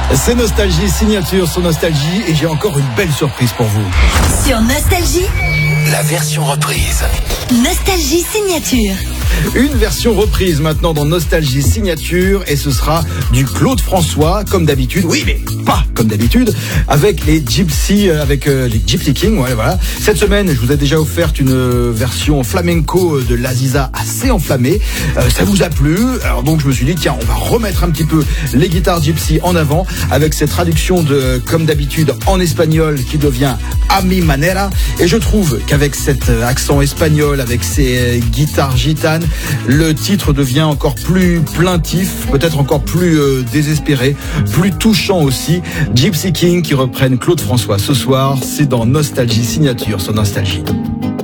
C'est Nostalgie Signature sur Nostalgie et j'ai encore une belle surprise pour vous. Sur Nostalgie, la version reprise. Nostalgie Signature. Une version reprise maintenant dans Nostalgie Signature et ce sera du Claude François comme d'habitude. Oui, mais pas comme d'habitude avec les Gypsy, avec les Gypsy Kings. Ouais, voilà. Cette semaine, je vous ai déjà offert une version flamenco de l'Aziza assez enflammée. Ça vous a plu? Alors donc je me suis dit tiens, on va remettre un petit peu les guitares Gypsy en avant avec cette traduction de comme d'habitude en espagnol qui devient A mi manera. Et je trouve qu'avec cet accent espagnol, avec ces guitares gitanes, le titre devient encore plus plaintif, peut-être encore plus désespéré, plus touchant aussi. Gypsy King qui reprennent Claude François ce soir, c'est dans Nostalgie Signature sur Nostalgie.